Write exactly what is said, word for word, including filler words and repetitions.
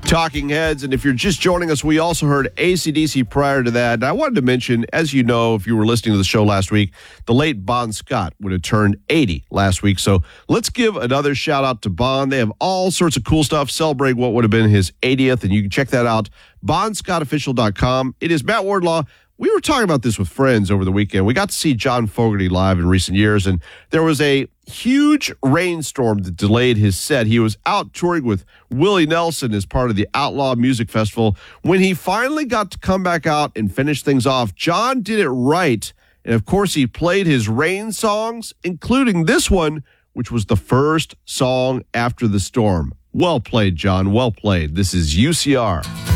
Talking Heads, and if you're just joining us, we also heard A C D C prior to that. And I wanted to mention, as you know, if you were listening to the show last week, the late Bon Scott would have turned eighty last week. So let's give another shout out to Bon. They have all sorts of cool stuff celebrating what would have been his eightieth, and you can check that out, bon scott official dot com. It is Matt Wardlaw. We were talking about this with friends over the weekend. We got to see John Fogerty live in recent years, and there was a huge rainstorm that delayed his set. He was out touring with Willie Nelson as part of the Outlaw Music Festival. When he finally got to come back out and finish things off, John did it right. And, of course, he played his rain songs, including this one, which was the first song after the storm. Well played, John. Well played. This is U C R.